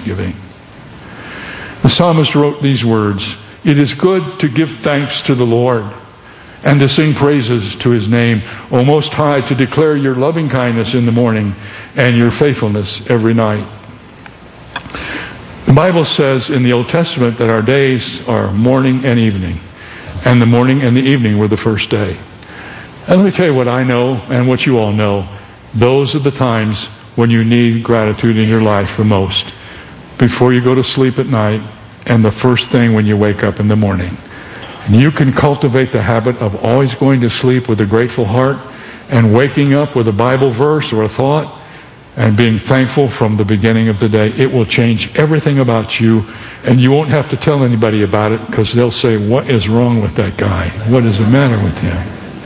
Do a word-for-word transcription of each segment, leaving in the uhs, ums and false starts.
thanksgiving. The psalmist wrote these words, "It is good to give thanks to the Lord and to sing praises to his name, O Most High, to declare your loving kindness in the morning and your faithfulness every night." The Bible says in the Old Testament that our days are morning and evening, and the morning and the evening were the first day. And let me tell you what I know and what you all know. Those are the times when you need gratitude in your life the most. Before you go to sleep at night and the first thing when you wake up in the morning. And you can cultivate the habit of always going to sleep with a grateful heart and waking up with a Bible verse or a thought and being thankful from the beginning of the day. It will change everything about you, and you won't have to tell anybody about it because they'll say, "What is wrong with that guy? What is the matter with him?"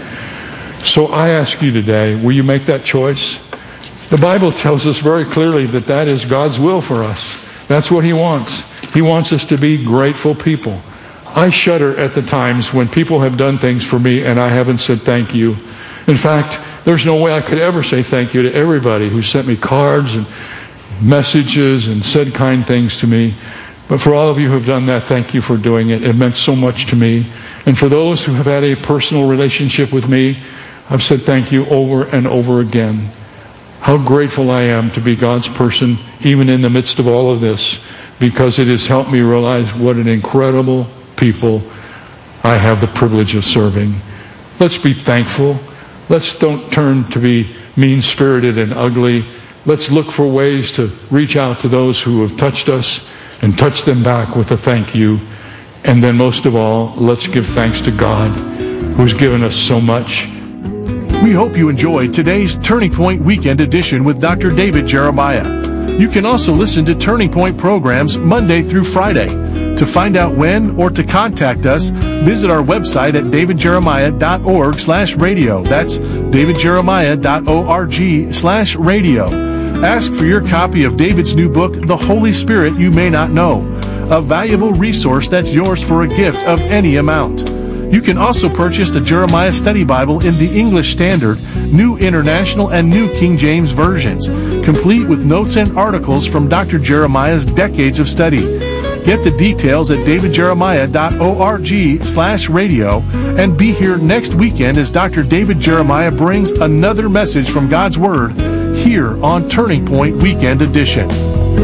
So I ask you today, will you make that choice? The Bible tells us very clearly that that is God's will for us. That's what he wants. He wants us to be grateful people. I shudder at the times when people have done things for me and I haven't said thank you. In fact, there's no way I could ever say thank you to everybody who sent me cards and messages and said kind things to me. But for all of you who have done that, thank you for doing it. It meant so much to me. And for those who have had a personal relationship with me, I've said thank you over and over again. How grateful I am to be God's person, even in the midst of all of this, because it has helped me realize what an incredible people I have the privilege of serving. Let's be thankful. Let's don't turn to be mean-spirited and ugly. Let's look for ways to reach out to those who have touched us and touch them back with a thank you. And then most of all, let's give thanks to God who's given us so much. We hope you enjoyed today's Turning Point Weekend Edition with Doctor David Jeremiah. You can also listen to Turning Point programs Monday through Friday. To find out when or to contact us, visit our website at davidjeremiah.org slash radio. That's davidjeremiah.org slash radio. Ask for your copy of David's new book, The Holy Spirit You May Not Know, a valuable resource that's yours for a gift of any amount. You can also purchase the Jeremiah Study Bible in the English Standard, New International, and New King James versions, complete with notes and articles from Doctor Jeremiah's decades of study. Get the details at davidjeremiah.org slash radio and be here next weekend as Doctor David Jeremiah brings another message from God's Word here on Turning Point Weekend Edition.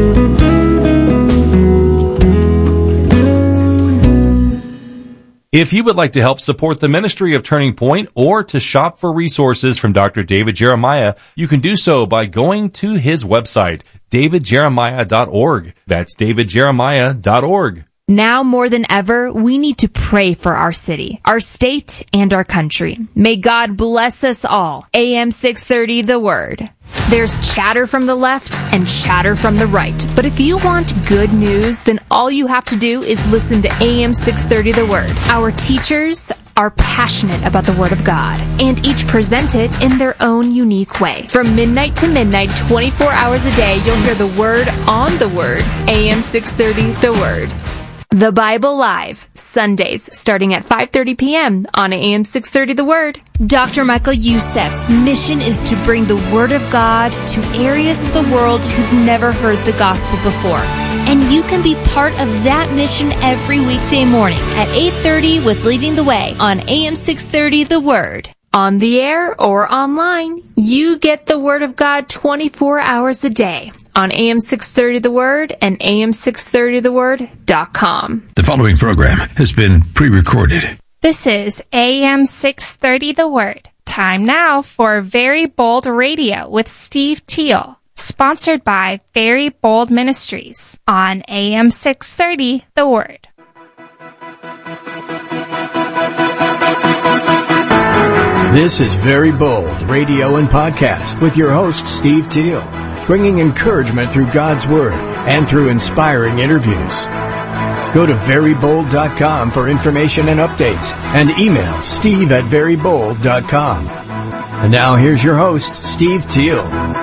If you would like to help support the ministry of Turning Point or to shop for resources from Doctor David Jeremiah, you can do so by going to his website, david jeremiah dot org. That's david jeremiah dot org. Now more than ever, we need to pray for our city, our state, and our country. May God bless us all. A M six thirty, The Word. There's chatter from the left and chatter from the right. But if you want good news, then all you have to do is listen to A M six thirty, The Word. Our teachers are passionate about the Word of God, and each present it in their own unique way. From midnight to midnight, twenty-four hours a day, you'll hear the Word on the Word. A M six thirty, The Word. The Bible Live, Sundays, starting at five thirty p.m. on A M six thirty The Word. Doctor Michael Youssef's mission is to bring the Word of God to areas of the world who've never heard the gospel before. And you can be part of that mission every weekday morning at eight thirty with Leading the Way on A M six thirty The Word. On the air or online, you get the Word of God twenty-four hours a day on A M six thirty The Word and A M six thirty the word dot com. The following program has been pre-recorded. This is A M six thirty The Word. Time now for Very Bold Radio with Steve Teal, sponsored by Very Bold Ministries on A M six thirty The Word. This is Very Bold Radio and Podcast with your host, Steve Teal, bringing encouragement through God's Word and through inspiring interviews. Go to very bold dot com for information and updates, and email steve at very bold dot com. And now here's your host, Steve Teal.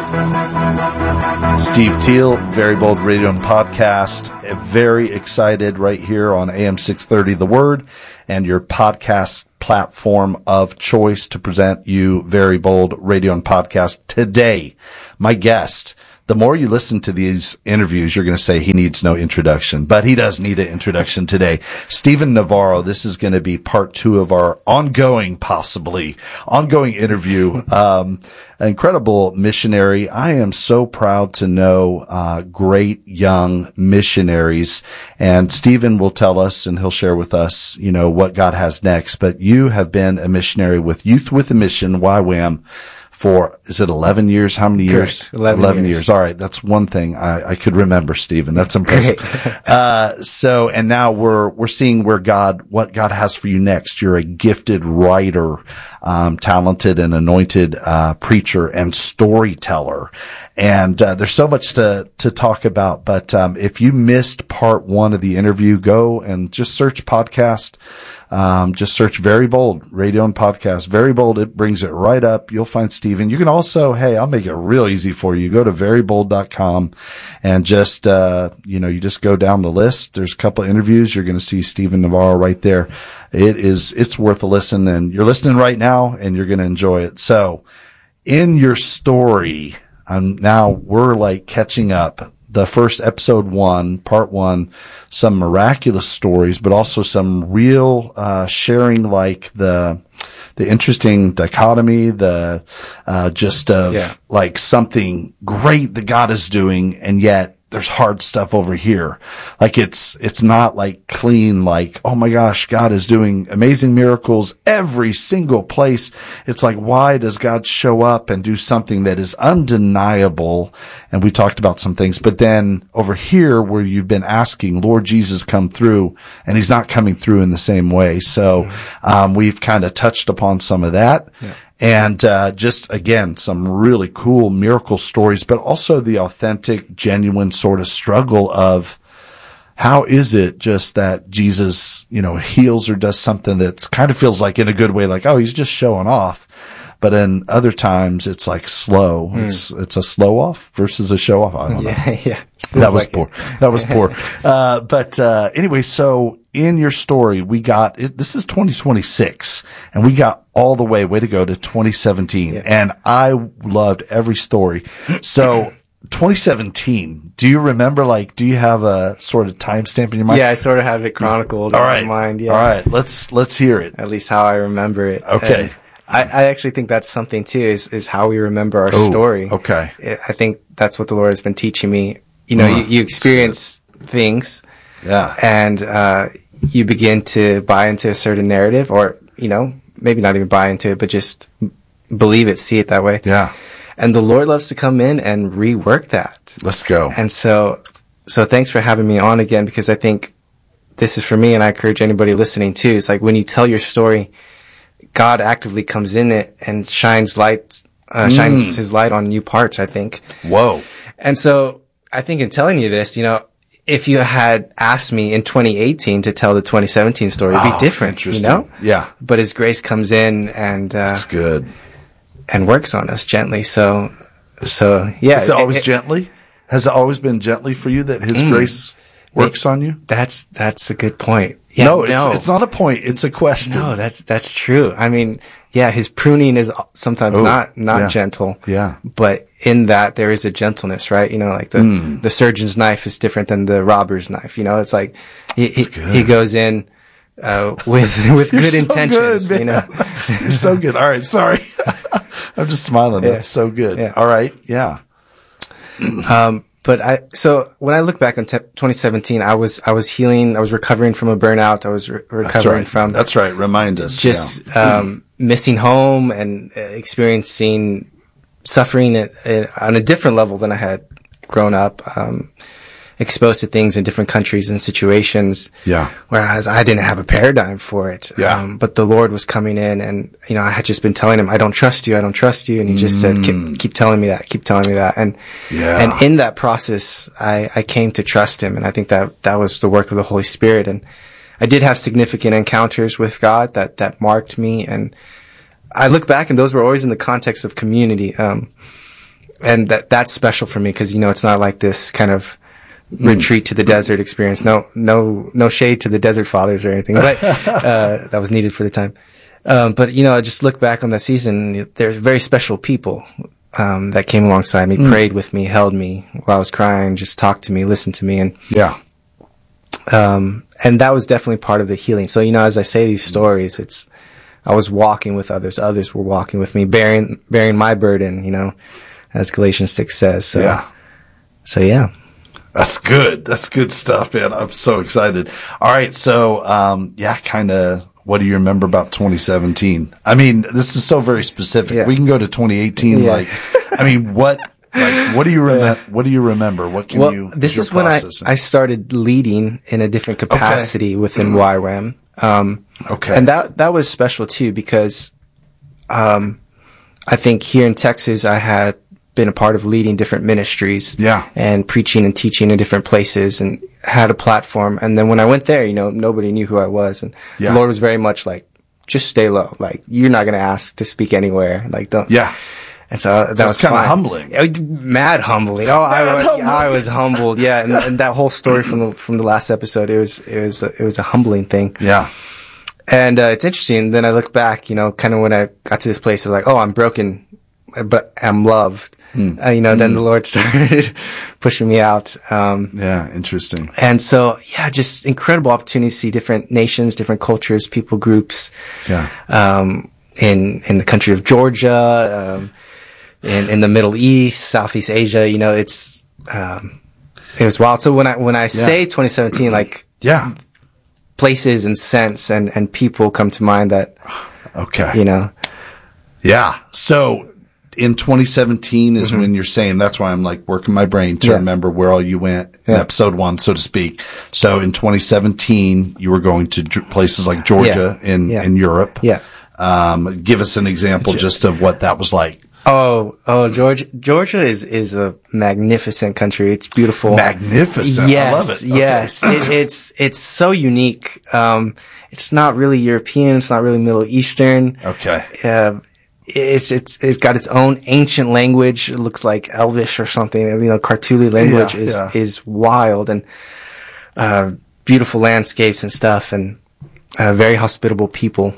Steve Teal, Very Bold Radio and Podcast. Very excited right here on A M six thirty The Word and your podcast platform of choice to present you Very Bold Radio and Podcast today. My guest, the more you listen to these interviews, you're going to say he needs no introduction, but he does need an introduction today. Stephen Navarro, this is going to be part two of our ongoing, possibly ongoing interview. Um, incredible missionary. I am so proud to know, uh, great young missionaries, and Stephen will tell us and he'll share with us, you know, what God has next. But you have been a missionary with Youth with a Mission, Y WAM, for, is it eleven years? How many years? Correct. eleven, eleven years. years. All right. That's one thing I, I could remember, Stephen. That's impressive. uh, so, and now we're, we're seeing where God, what God has for you next. You're a gifted writer, um, talented and anointed, uh, preacher and storyteller. And, uh, there's so much to, to talk about. But, um, if you missed part one of the interview, go and just search podcast. Um, just search Very Bold Radio and Podcast. Very Bold. It brings it right up. You'll find Stephen. You can also, hey, I'll make it real easy for you. Go to very bold dot com and just, uh, you know, you just go down the list. There's a couple of interviews. You're going to see Stephen Navarro right there. It is, it's worth a listen, and you're listening right now and you're going to enjoy it. So in your story, um, now we're like catching up. The first episode one, part one, some miraculous stories, but also some real, uh, sharing, like the, the interesting dichotomy, the, uh, just of Yeah. like something great that God is doing, and yet there's hard stuff over here. Like it's, it's not like clean, like, oh my gosh, God is doing amazing miracles every single place. It's like, why does God show up and do something that is undeniable? And we talked about some things, but then over here where you've been asking, Lord Jesus, come through, and he's not coming through in the same way. So, um, we've kind of touched upon some of that. Yeah. And, uh, just again, some really cool miracle stories, but also the authentic, genuine sort of struggle of how is it just that Jesus, you know, heals or does something that's kind of feels like in a good way, like, oh, he's just showing off. But in other times it's like slow. Mm. It's, it's a slow off versus a show off. I don't know. Yeah. Yeah. That was like poor. It. That was poor. Uh, but, uh, anyway, so in your story, we got, it, this is twenty twenty-six, and we got all the way, way to go to twenty seventeen. Yeah. And I loved every story. So twenty seventeen, do you remember, like, do you have a sort of timestamp in your mind? Yeah, I sort of have it chronicled all in right. my mind. Yeah. All right. Let's, let's hear it. At least how I remember it. Okay. And I, I actually think that's something too, is, is how we remember our Ooh, story. Okay. I think that's what the Lord has been teaching me. You know, uh, you, you experience things. Yeah. And, uh, you begin to buy into a certain narrative, or, you know, maybe not even buy into it, but just believe it, see it that way. Yeah. And the Lord loves to come in and rework that. Let's go. And so, so thanks for having me on again, because I think this is for me, and I encourage anybody listening too. It's like when you tell your story, God actively comes in it and shines light, uh, mm. shines his light on new parts, I think. Whoa. And so I think in telling you this, you know, if you had asked me in twenty eighteen to tell the twenty seventeen story, it'd be oh, different, you know? Yeah. But his grace comes in and, uh, that's good. And works on us gently. So, so, yeah. Is it always it, it, gently? Has it always been gently for you that his mm, grace works it, on you? That's, that's a good point. Yeah, no, no. It's, it's not a point. It's a question. No, that's, that's true. I mean, yeah, his pruning is sometimes Ooh, not, not yeah. gentle. Yeah. But in that, there is a gentleness, right? You know, like the, mm. the surgeon's knife is different than the robber's knife. You know, it's like, he, he, he goes in, uh, with, with good so intentions, good, you know. You're so good. All right. Sorry. I'm just smiling. Yeah. That's so good. Yeah. All right. Yeah. Um, But I, so when I look back on twenty seventeen, I was, I was healing, I was recovering from a burnout, I was re- recovering That's right. from. That's right. Remind us. Just, yeah. um, missing home and uh, experiencing suffering at, at, on a different level than I had grown up, um, exposed to things in different countries and situations. Yeah. Whereas I didn't have a paradigm for it. Yeah. Um, but the Lord was coming in, and, you know, I had just been telling him, I don't trust you, I don't trust you. And he just mm. said, keep, keep telling me that, keep telling me that. And, yeah. and in that process, I, I came to trust him. And I think that that was the work of the Holy Spirit. And I did have significant encounters with God that, that marked me. And I look back, and those were always in the context of community. Um, and that, that's special for me, because, you know, it's not like this kind of retreat to the desert experience. No, no, no shade to the desert fathers or anything, but, uh, that was needed for the time. Um, but, you know, I just look back on that season. There's very special people, um, that came alongside me, mm. prayed with me, held me while I was crying, just talked to me, listened to me. And, yeah. Um, and that was definitely part of the healing. So, you know, as I say these stories, it's, I was walking with others. Others were walking with me, bearing, bearing my burden, you know, as Galatians six says. So, yeah. So, yeah. That's good. That's good stuff, man. I'm so excited. All right. So, um, yeah, kind of, what do you remember about twenty seventeen? I mean, this is so very specific. Yeah. We can go to twenty eighteen. Yeah. Like, I mean, what, like, what do you remember? What do you remember? What can well, you, this is when I, I started leading in a different capacity okay. within Y WAM. Um, okay. And that, that was special too, because, um, I think here in Texas, I had been a part of leading different ministries. Yeah. And preaching and teaching in different places and had a platform. And then when I went there, you know, nobody knew who I was. And yeah. the Lord was very much like, just stay low. Like, you're not going to ask to speak anywhere. Like, don't. Yeah. And so that so was kind of humbling. Mad humbling. Oh, Mad I, humbling. I was humbled. Yeah. And, and that whole story from the, from the last episode, it was, it was, a, it was a humbling thing. Yeah. And, uh, it's interesting. Then I look back, you know, kind of when I got to this place of like, oh, I'm broken, but I'm loved. Mm. Uh, you know, mm. then the Lord started pushing me out. Um, yeah, interesting. And so, yeah, just incredible opportunity to see different nations, different cultures, people groups. Yeah. Um, in, in the country of Georgia, um, in, in the Middle East, Southeast Asia, you know, it's, um, it was wild. So when I, when I yeah. say twenty seventeen, like, yeah, places and scents and, and people come to mind that, okay, you know, yeah. So, in twenty seventeen is mm-hmm. when you're saying, that's why I'm like working my brain to yeah. remember where all you went in yeah. episode one, so to speak. So in twenty seventeen, you were going to j- places like Georgia yeah. in, yeah. in Europe. Yeah. Um, give us an example just of what that was like. Oh, oh, Georgia, Georgia is, is a magnificent country. It's beautiful. Magnificent. Yes. I love it. Okay. Yes. it, it's, it's so unique. Um, it's not really European. It's not really Middle Eastern. Okay. Uh, It's, it's, it's got its own ancient language. It looks like Elvish or something. You know, Kartuli language yeah, is, yeah. is wild and, uh, beautiful landscapes and stuff and, uh, very hospitable people.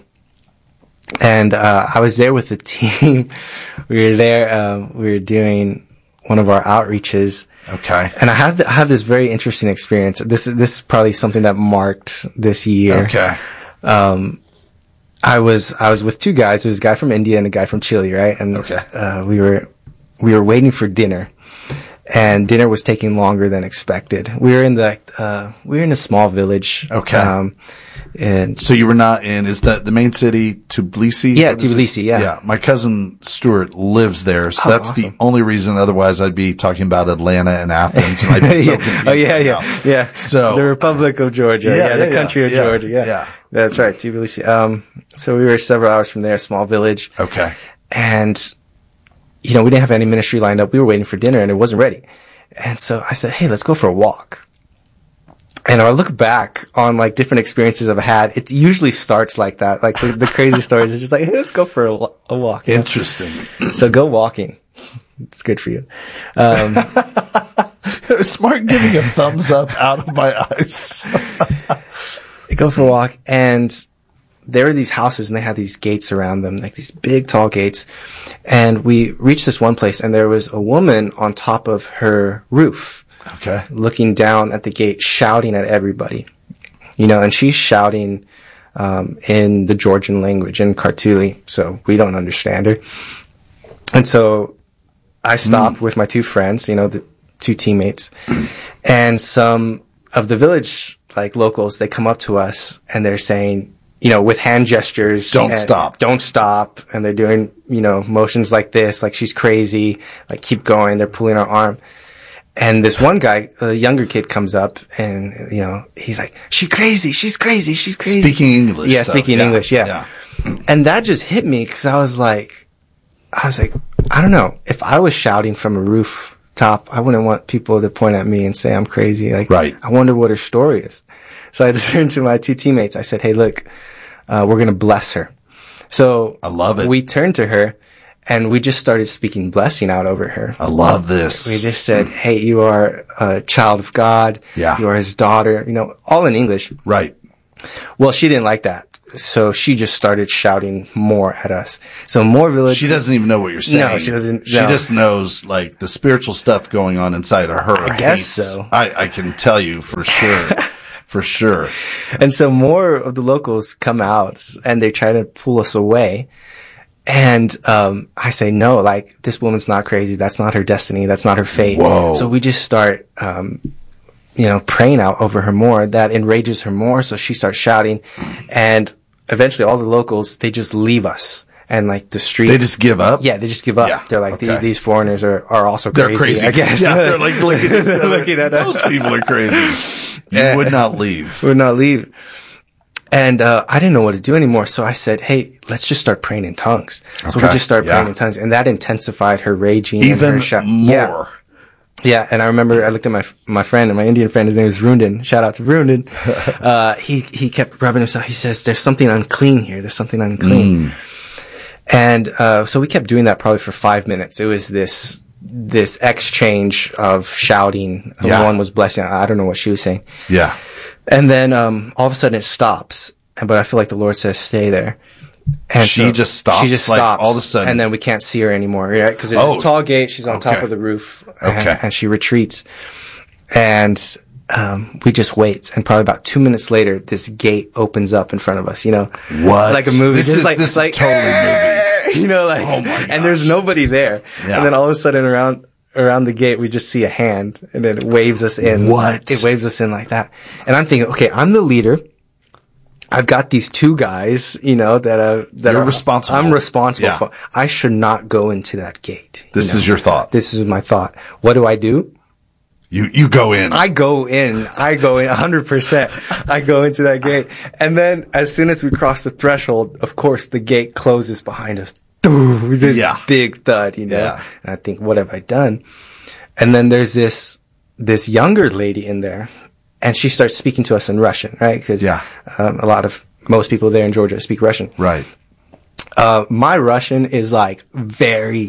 And, uh, I was there with the team. We were there, um, we were doing one of our outreaches. Okay. And I have, I have this very interesting experience. This is, this is probably something that marked this year. Okay. Um, I was, I was with two guys. There was a guy from India and a guy from Chile, right? And, okay. uh, we were, we were waiting for dinner and dinner was taking longer than expected. We were in the, uh, we were in a small village. Okay. Um, and so you were not in, is that the main city, Tbilisi? Yeah, Tbilisi, yeah. Yeah. My cousin Stuart lives there. So oh, that's awesome. the only reason. Otherwise I'd be talking about Atlanta and Athens and I'd be so confused. Oh yeah, yeah, yeah. So. The Republic of Georgia. Yeah, yeah, yeah the yeah, country of yeah, Georgia. Yeah. Yeah. That's right. Tbilisi. Um, so we were several hours from there, small village. Okay. And, you know, we didn't have any ministry lined up. We were waiting for dinner and it wasn't ready. And so I said, hey, let's go for a walk. And I look back on like different experiences I've had. It usually starts like that. Like the, the crazy stories. It's just like, hey, let's go for a, a walk. Interesting. Know? So go walking. It's good for you. Um, Smart giving a thumbs up out of my eyes. Go for a walk, and there were these houses, and they had these gates around them, like these big, tall gates. And we reached this one place, and there was a woman on top of her roof. Okay. Looking down at the gate, shouting at everybody. You know, and she's shouting, um, in the Georgian language, in Kartuli, so we don't understand her. And so I stopped mm. with my two friends, you know, the two teammates, and some of the village, like locals, they come up to us and they're saying, you know, with hand gestures, don't stop, don't stop. And they're doing, you know, motions like this, like she's crazy, like keep going. They're pulling our arm. And this one guy, a younger kid, comes up and, you know, he's like, she's crazy, she's crazy, she's crazy. Speaking English. Yeah, so, speaking yeah, English, yeah. yeah. And that just hit me because I was like, I was like, I don't know. If I was shouting from a rooftop, I wouldn't want people to point at me and say I'm crazy. Like, right. I wonder what her story is. So I turned to my two teammates. I said, hey, look, uh, we're going to bless her. So I love it. We turned to her. And we just started speaking blessing out over her. I love this. We just said, hey, you are a child of God. Yeah. You are his daughter. You know, all in English. Right. Well, she didn't like that. so she just started shouting more at us. So more village. She doesn't even know what you're saying. No, she doesn't. She no. just knows like the spiritual stuff going on inside of her. I guess hates. so. I, I can tell you for sure. For sure. And so more of the locals come out and they try to pull us away. And, um, I say, no, like, this woman's not crazy. That's not her destiny. That's not her fate. Whoa. So we just start, um, you know, praying out over her more. That enrages her more. So she starts shouting. And eventually all the locals, they just leave us. And like the street. They just give up? Yeah, they just give up. Yeah. They're like, Okay. these, these foreigners are, are also crazy. They're crazy. I guess. Yeah, they're like looking at, each other. Looking at us. Those people are crazy. You Yeah. would not leave. Would not leave. And, uh, I didn't know what to do anymore. So I said, hey, let's just start praying in tongues. So Okay. we just started Yeah. praying in tongues, and that intensified her raging. and Even her shout- more. Yeah. Yeah. And I remember I looked at my, my friend, and my Indian friend, his name is Rundan. Shout out to Rundan. uh, he, he kept rubbing himself. He says, there's something unclean here. There's something unclean. Mm. And, uh, so we kept doing that probably for five minutes. It was this, this exchange of shouting. Yeah. One was blessing. I don't know what she was saying. Yeah. And then, um, all of a sudden it stops. And, but I feel like the Lord says, stay there. And She just stops? She just Like, stops. all of a sudden- And then we can't see her anymore, right? Cause there's Oh. this tall gate. She's on top Okay. of the roof. And, Okay. and she retreats. And, um, we just wait. And probably about two minutes later, this gate opens up in front of us, you know? What? Like a movie. This just is, like, this like, is totally movie. you know, like, Oh my and there's gosh. nobody there. Yeah. And then all of a sudden around, around the gate, we just see a hand and then it waves us in. What? It waves us in like that. And I'm thinking, okay, I'm the leader. I've got these two guys, you know, that are, that You're are responsible. I'm responsible Yeah. for. I should not go into that gate. This you know? is your thought. This is my thought. What do I do? You, you go in. I go in. I go in one hundred percent. I go into that gate. And then as soon as we cross the threshold, of course, the gate closes behind us. With this Yeah. big thud, you know? Yeah. And I think, what have I done? And then there's this, this younger lady in there, and she starts speaking to us in Russian, right? Cause, Yeah. um, a lot of, most people there in Georgia speak Russian. Right. Uh, my Russian is like very,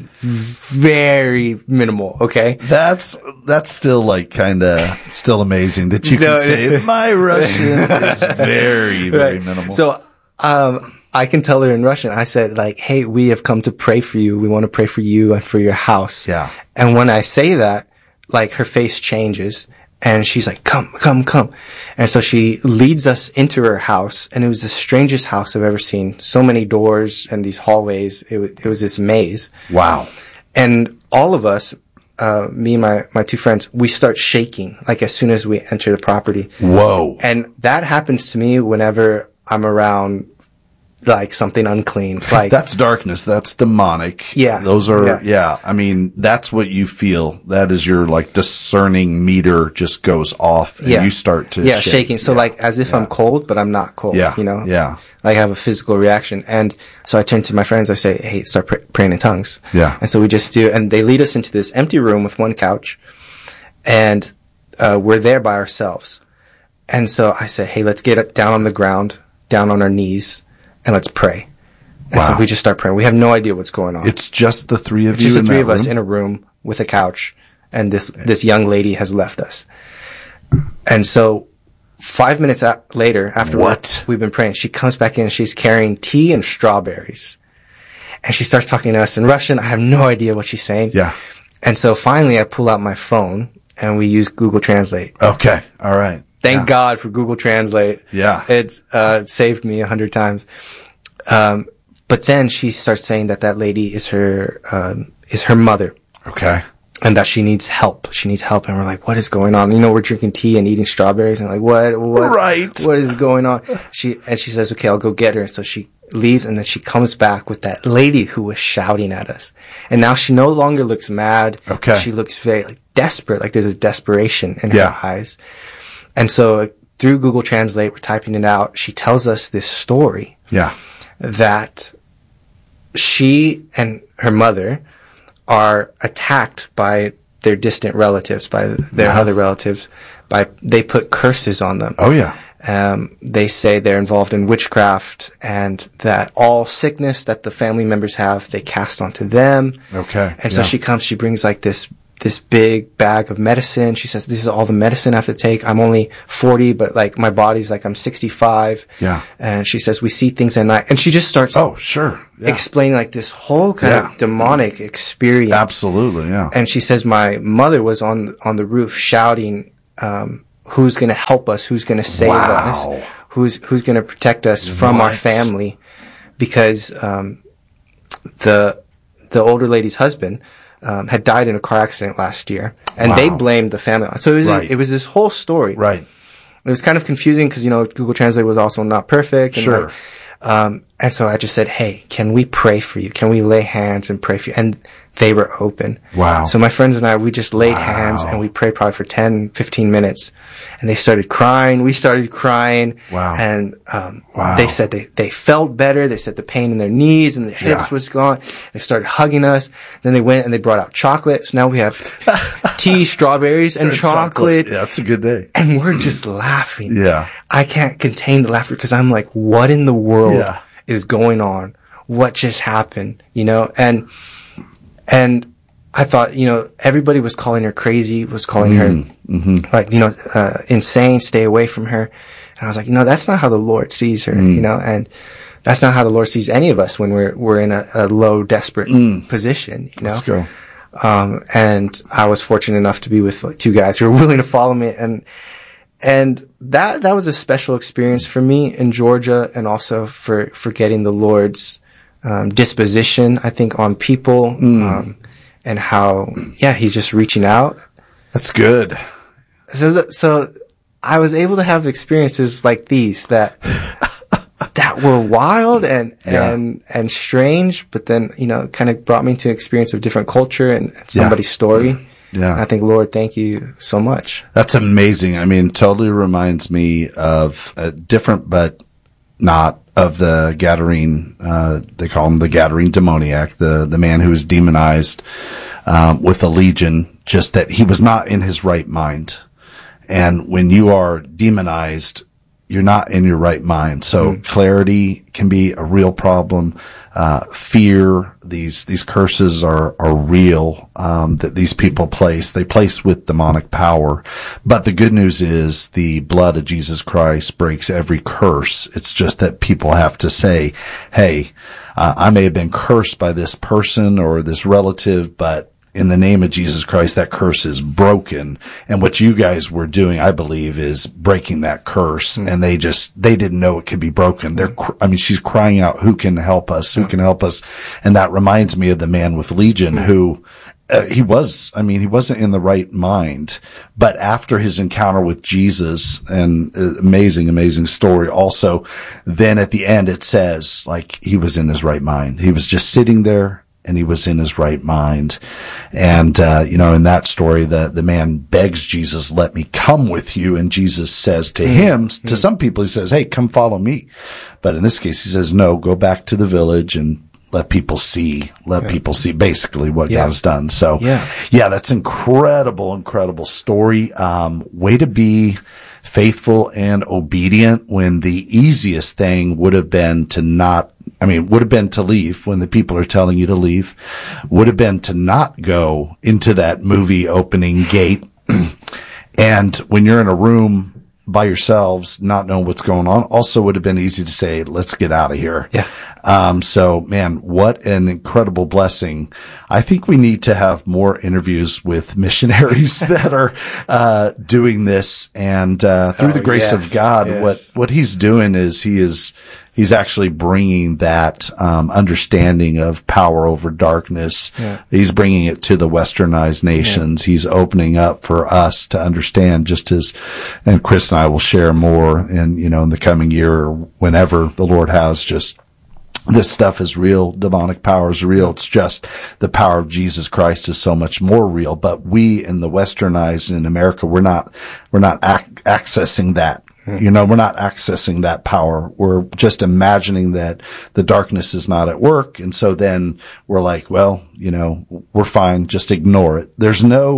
very minimal, okay? That's, that's still like kind of, still amazing that you No, can say, my Russian is very, very Right. minimal. So, um, I can tell her in Russian. I said like, hey, we have come to pray for you. We want to pray for you and for your house. Yeah. And when I say that, like her face changes and she's like, come, come, come. And so she leads us into her house, and it was the strangest house I've ever seen. So many doors and these hallways. It was, it was this maze. Wow. And all of us, uh, me and my, my two friends, we start shaking, like as soon as we enter the property. Whoa. And that happens to me whenever I'm around like something unclean. Like That's darkness. That's demonic. Yeah. Those are, yeah. Yeah. I mean, that's what you feel. That is your like discerning meter just goes off and yeah. you start to yeah, shake. shaking. So Yeah. like as if Yeah. I'm cold, but I'm not cold. Yeah. You know? Yeah. Like I have a physical reaction. And so I turn to my friends. I say, hey, start pr- praying in tongues. Yeah. And so we just do, and they lead us into this empty room with one couch, and uh, we're there by ourselves. And so I say, hey, let's get down on the ground, down on our knees, and let's pray. And Wow. so we just start praying. We have no idea what's going on. It's just the three of It's you just the in three that of us room? in a room with a couch, and this this young lady has left us. And so, five minutes a- later, after What? we've been praying, she comes back in. She's carrying tea and strawberries, and she starts talking to us in Russian. I have no idea what she's saying. Yeah. And so finally, I pull out my phone, and we use Google Translate. Okay. All right. Thank Yeah. God for Google Translate. Yeah. It, uh, it saved me a hundred times. Um, but then she starts saying that that lady is her, um, is her mother, Okay. and that she needs help. She needs help. And we're like, what is going on? You know, we're drinking tea and eating strawberries, and like, what, what, Right. what is going on? She, and she says, okay, I'll go get her. So she leaves, and then she comes back with that lady who was shouting at us. And now she no longer looks mad. Okay. She looks very like desperate. Like there's a desperation in Yeah. her eyes. And so through Google Translate, we're typing it out. She tells us this story Yeah. that she and her mother are attacked by their distant relatives, by their Wow. other relatives, by, they put curses on them. Oh yeah. Um, they say they're involved in witchcraft, and that all sickness that the family members have, they cast onto them. Okay. And so Yeah. she comes, she brings like this this big bag of medicine. She says, this is all the medicine I have to take. I'm only forty, but like my body's like I'm sixty-five. Yeah. And she says, we see things at night. And she just starts oh, sure. Yeah. explaining like this whole kind Yeah. of demonic experience. Absolutely, yeah. And she says, my mother was on, on the roof shouting, um, who's going to help us? Who's going to save Wow. us? Who's, who's going to protect us from our What? family? Because, um, the, the older lady's husband, Um, had died in a car accident last year, and Wow. they blamed the family. So it was Right. it was this whole story. Right. It was kind of confusing because you know Google Translate was also not perfect. And Sure. like, um, and so I just said, "Hey, can we pray for you? Can we lay hands and pray for you?" And they were open. Wow. So my friends and I, we just laid Wow. hands and we prayed probably for ten, fifteen minutes, and they started crying. We started crying. Wow. And um, Wow. they said they they felt better. They said the pain in their knees and their hips Yeah. was gone. They started hugging us. Then they went and they brought out chocolate. So now we have tea, strawberries, and chocolate. Yeah, it's a good day. And we're just laughing. Yeah. I can't contain the laughter because I'm like, what in the world Yeah. is going on? What just happened? You know, and, and I thought, you know, everybody was calling her crazy, was calling Mm-hmm. her like, you know, uh, insane, stay away from her. And I was like, you know, that's not how the Lord sees her, Mm. you know, and that's not how the Lord sees any of us when we're, we're in a, a low, desperate position, you know? Mm. Let's go. Um, and I was fortunate enough to be with like two guys who were willing to follow me. And, and that, that was a special experience for me in Georgia and also for, for getting the Lord's, um, disposition, I think, on people, um, and how, yeah, he's just reaching out. That's good. So, th- so I was able to have experiences like these that, that were wild and, Yeah. and, and strange, but then, you know, kind of brought me to experience of different culture and somebody's story. Yeah. And I think, Lord, thank you so much. That's amazing. I mean, totally reminds me of a different, but not of the Gadarene, uh, they call him the Gadarene demoniac, the, the man who was demonized, um, with a legion, just that he was not in his right mind. And when you are demonized, you're not in your right mind. So mm. clarity can be a real problem. Uh, fear, these, these curses are, are real, um, that these people place. They place with demonic power. But the good news is the blood of Jesus Christ breaks every curse. It's just that people have to say, hey, uh, I may have been cursed by this person or this relative, but in the name of Jesus Christ, that curse is broken. And what you guys were doing, I believe, is breaking that curse. Mm. And they just, they didn't know it could be broken. They're, I mean, she's crying out, who can help us? Who can help us? And that reminds me of the man with Legion mm. who, uh, he was, I mean, he wasn't in the right mind, but after his encounter with Jesus, and uh, amazing, amazing story also, then at the end it says, like, he was in his right mind. He was just sitting there, and he was in his right mind. And, uh, you know, in that story, the, the man begs Jesus, let me come with you. And Jesus says to him, mm-hmm. to some people, he says, hey, come follow me. But in this case, he says, no, go back to the village and let people see, let yeah. people see basically what yeah. God has done. So yeah. yeah, that's incredible, incredible story. Um, way to be faithful and obedient when the easiest thing would have been to not, I mean, would have been to leave when the people are telling you to leave, would have been to not go into that movie opening gate. And when you're in a room by yourselves, not knowing what's going on, also would have been easy to say, let's get out of here. Yeah. Um, so man, what an incredible blessing. I think we need to have more interviews with missionaries that are, uh, doing this. And, uh, through oh, the grace yes, of God, yes. what, what he's doing is he is, he's actually bringing that, um, understanding of power over darkness. Yeah. He's bringing it to the westernized nations. Yeah. He's opening up for us to understand, just as, and Chris and I will share more in, you know, in the coming year or whenever the Lord has, just this stuff is real. Demonic power is real. It's just the power of Jesus Christ is so much more real. But we in the westernized in America, we're not, we're not ac- accessing that. You know, we're not accessing that power. We're just imagining that the darkness is not at work. And so then we're like, well, you know, we're fine. Just ignore it. There's no,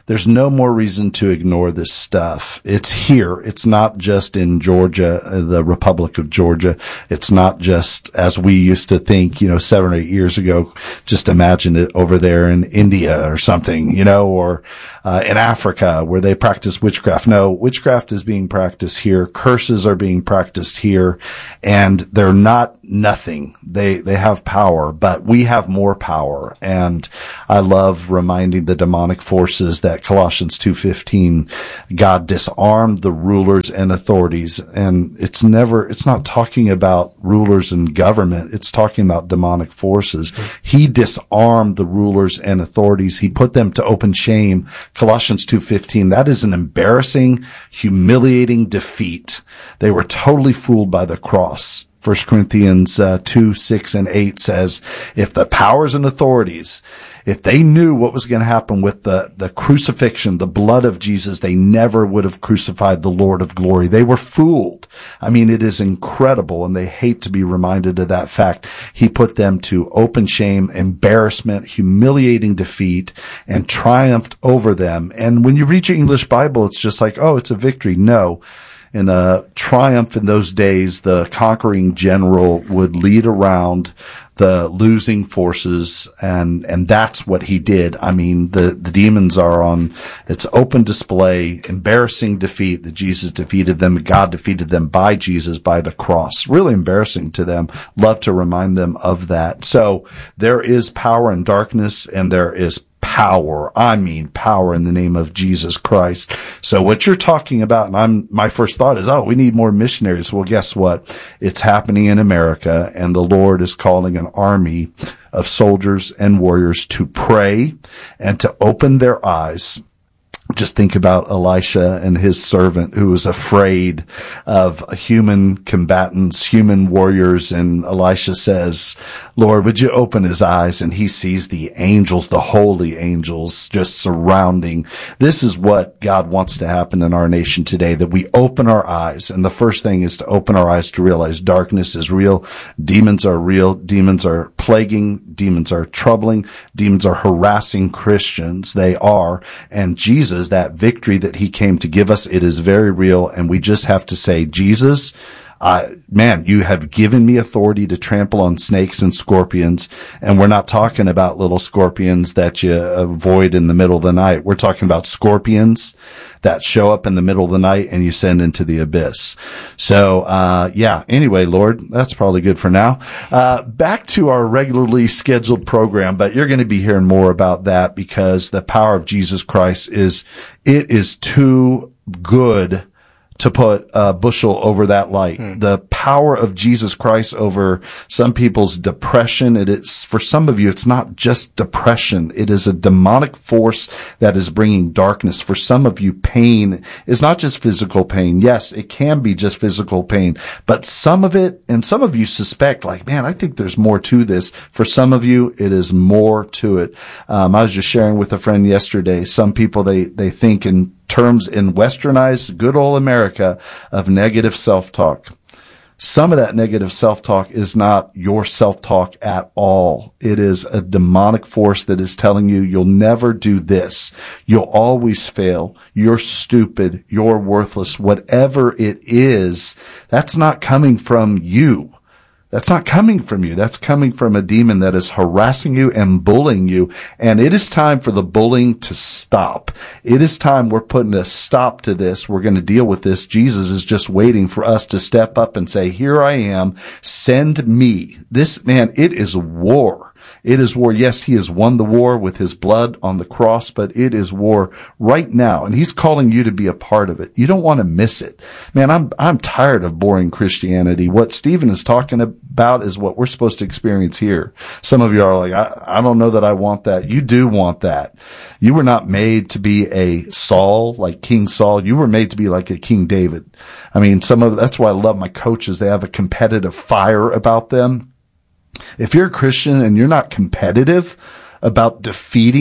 There's no more reason to ignore this stuff. It's here. It's not just in Georgia, the Republic of Georgia. It's not just as we used to think, you know, seven or eight years ago. Just imagine it over there in India or something, you know, or uh, in Africa where they practice witchcraft. No, witchcraft is being practiced here. Curses are being practiced here, and they're not nothing. They they have power, but we have more power. And I love reminding the demonic forces that Colossians two fifteen, God disarmed the rulers and authorities. And it's never, it's not talking about rulers and government. It's talking about demonic forces. He disarmed the rulers and authorities. He put them to open shame. Colossians two fifteen, that is an embarrassing, humiliating defeat. They were totally fooled by the cross. First Corinthians uh, two, six, and eight says, if the powers and authorities, if they knew what was going to happen with the, the crucifixion, the blood of Jesus, they never would have crucified the Lord of glory. They were fooled. I mean, it is incredible, and they hate to be reminded of that fact. He put them to open shame, embarrassment, humiliating defeat, and triumphed over them. And when you read your English Bible, it's just like, oh, it's a victory. No. In a triumph in those days, the conquering general would lead around the losing forces, and and that's what he did. I mean, the the demons are on its open display, embarrassing defeat that Jesus defeated them. God defeated them by Jesus, by the cross. Really embarrassing to them. Love to remind them of that. So there is power in darkness, and there is power. I mean, power in the name of Jesus Christ. So what you're talking about, and I'm, my first thought is, oh, we need more missionaries. Well, guess what? It's happening in America, and the Lord is calling an army of soldiers and warriors to pray and to open their eyes. Just think about Elisha and his servant who was afraid of human combatants, human warriors. And Elisha says, Lord, would you open his eyes? And he sees the angels, the holy angels just surrounding. This is what God wants to happen in our nation today, that we open our eyes. And the first thing is to open our eyes to realize darkness is real. Demons are real. Demons are plaguing. Demons are troubling. Demons are harassing Christians. They are. And Jesus, that victory that he came to give us, it is very real. And we just have to say, Jesus, Uh, man, you have given me authority to trample on snakes and scorpions. And we're not talking about little scorpions that you avoid in the middle of the night. We're talking about scorpions that show up in the middle of the night and you send into the abyss. So, uh, yeah, anyway, Lord, that's probably good for now. Uh, back to our regularly scheduled program, but you're going to be hearing more about that because the power of Jesus Christ is, it is too good to put a bushel over that light. Hmm. The power of Jesus Christ over some people's depression. It is, for some of you, it's not just depression. It is a demonic force that is bringing darkness. For some of you, pain is not just physical pain. Yes, it can be just physical pain, but some of it, and some of you suspect, like, man, I think there's more to this. For some of you, it is more to it. Um, I was just sharing with a friend yesterday. Some people, they, they think in terms in westernized good old America of negative self-talk. Some of that negative self-talk is not your self-talk at all. It is a demonic force that is telling you you'll never do this. You'll always fail. You're stupid. You're worthless. Whatever it is, that's not coming from you. That's not coming from you. That's coming from a demon that is harassing you and bullying you. And it is time for the bullying to stop. It is time we're putting a stop to this. We're going to deal with this. Jesus is just waiting for us to step up and say, here I am. Send me. This, man, it is a war. It is war. Yes, he has won the war with his blood on the cross, but it is war right now. And he's calling you to be a part of it. You don't want to miss it. Man, I'm, I'm tired of boring Christianity. What Stephen is talking about is what we're supposed to experience here. Some of you are like, I, I don't know that I want that. You do want that. You were not made to be a Saul, like King Saul. You were made to be like a King David. I mean, some of, that's why I love my coaches. They have a competitive fire about them. If you're a Christian and you're not competitive about defeating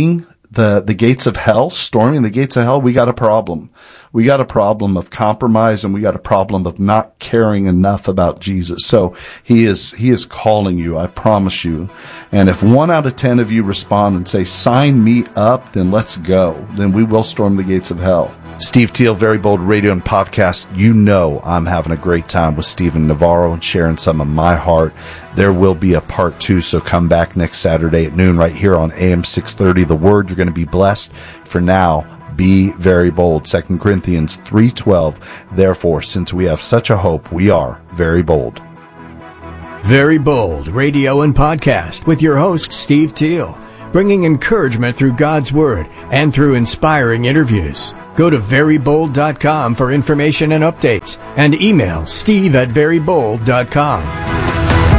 the, the gates of hell, storming the gates of hell, we got a problem. We got a problem of compromise, and we got a problem of not caring enough about Jesus. So he is, he is calling you, I promise you. And if one out of ten of you respond and say, sign me up, then let's go. Then we will storm the gates of hell. Steve Teal, Very Bold Radio and Podcast. You know I'm having a great time with Stephen Navarro and sharing some of my heart. There will be a part two, so come back next Saturday at noon right here on A M six thirty. The Word, you're going to be blessed. For now, be very bold. Second Corinthians three twelve. Therefore, since we have such a hope, we are very bold. Very Bold Radio and Podcast with your host, Steve Teal, bringing encouragement through God's Word and through inspiring interviews. Go to very bold dot com for information and updates, and email steve at very bold dot com.